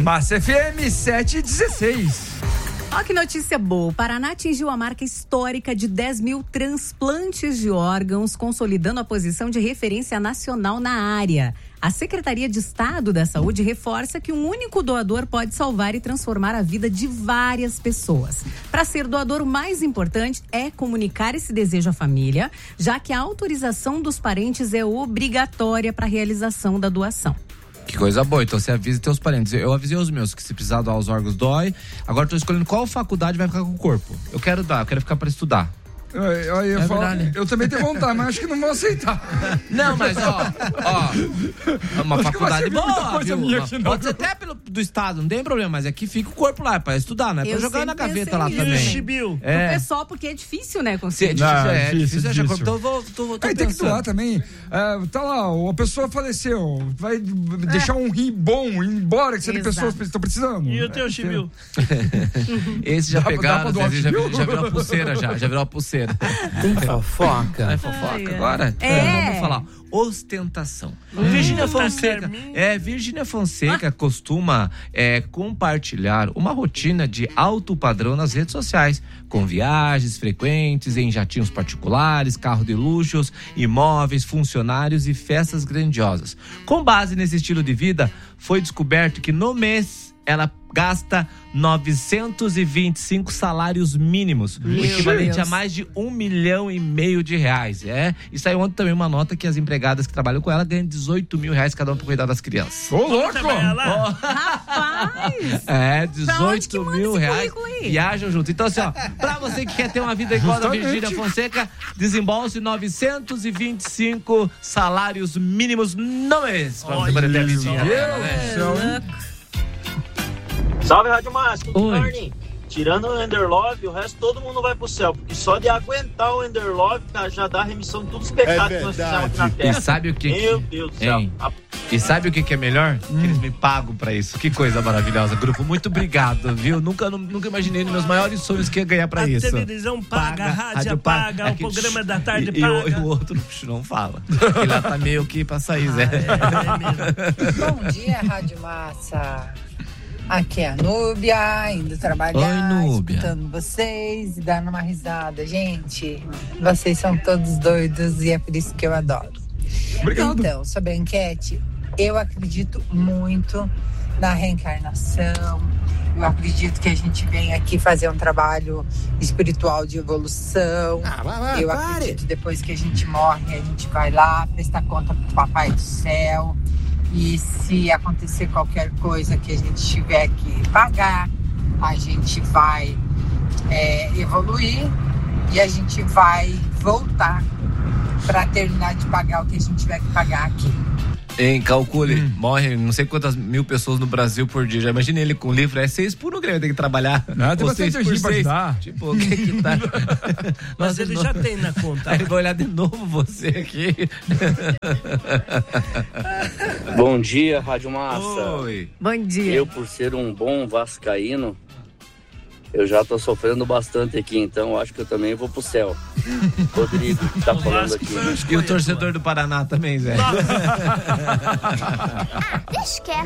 Massa FM 716. Olha que notícia boa. O Paraná atingiu a marca histórica de 10 mil transplantes de órgãos, consolidando a posição de referência nacional na área. A Secretaria de Estado da Saúde reforça que um único doador pode salvar e transformar a vida de várias pessoas. Para ser doador, o mais importante é comunicar esse desejo à família, já que a autorização dos parentes é obrigatória para a realização da doação. Que coisa boa, então você avisa teus parentes. Eu avisei os meus que se precisar doar os órgãos, dói. Agora tô escolhendo qual faculdade vai ficar com o corpo. Eu quero dar, eu quero ficar pra estudar. Eu também tenho vontade, mas acho que não vou aceitar. Não, mas é uma acho faculdade boa, viu? Aqui, pode ser até do estado, não tem problema, mas aqui fica o corpo lá, é pra estudar, não é pra jogar na gaveta lá também. Chibiu. É. O pessoal, porque é difícil, né, conseguir. É difícil achar corpo, então eu tô aí tem que doar também. Tá lá, a pessoa faleceu, vai deixar um rim bom, ir embora, que tem pessoas que estão precisando. E o teu chibiu? Esse já pegaram, já virou uma pulseira, já virou uma pulseira. Tem fofoca. É fofoca agora? Vamos falar. Ostentação. Virgínia Fonseca costuma compartilhar uma rotina de alto padrão nas redes sociais, com viagens frequentes em jatinhos particulares, carro de luxos, imóveis, funcionários e festas grandiosas. Com base nesse estilo de vida, foi descoberto que no mês ela gasta 925 salários mínimos, o equivalente a mais de R$1,5 milhão de reais. E saiu ontem também uma nota que as empregadas que trabalham com ela ganham R$18 mil cada uma por cuidar das crianças. Ô, louco! Rapaz! 18 mil reais. Viajam junto. Então, assim, pra você que quer ter uma vida igual a da Virgínia Fonseca, desembolse 925 salários mínimos no mês. Pra você poder ter a vidinha. Salve, Rádio Márcio, good morning. Tirando o Enderlove, o resto todo mundo vai pro céu, porque só de aguentar o Enderlove já dá remissão de todos os pecados que nós fizemos aqui na Terra. E sabe o que? Meu Deus do céu. E sabe o que é melhor? Que eles me pagam pra isso. Que coisa maravilhosa, grupo. Muito obrigado, viu? Nunca imaginei nos meus maiores sonhos que ia ganhar pra isso. A televisão paga, a rádio paga, o programa da tarde paga. E o outro não fala. Ele lá tá meio que pra sair, Zé. Bom dia, Rádio Massa. Aqui é a Núbia, indo trabalhar, Oi, Núbia. Escutando vocês e dando uma risada. Gente, vocês são todos doidos e é por isso que eu adoro. Obrigado. Então, sobre a enquete, eu acredito muito na reencarnação. Eu acredito que a gente vem aqui fazer um trabalho espiritual de evolução. Eu acredito que depois que a gente morre, a gente vai lá prestar conta pro Papai do Céu. E se acontecer qualquer coisa que a gente tiver que pagar, a gente vai evoluir e a gente vai voltar para terminar de pagar o que a gente tiver que pagar aqui. Calcule, morre não sei quantas mil pessoas no Brasil por dia. Já imagina ele com livro, 6 por 1 Grêmio, tem que trabalhar. Não, tem bastante gente pra ajudar. Tipo, o que tá? Mas ele já tem na conta. Aí ele vai olhar de novo você aqui. Bom dia, Rádio Massa. Oi. Bom dia. Eu, por ser um bom vascaíno, eu já tô sofrendo bastante aqui, então acho que eu também vou pro céu. Rodrigo, que tá falando aqui. E o torcedor do Paraná também, Zé. Esquece.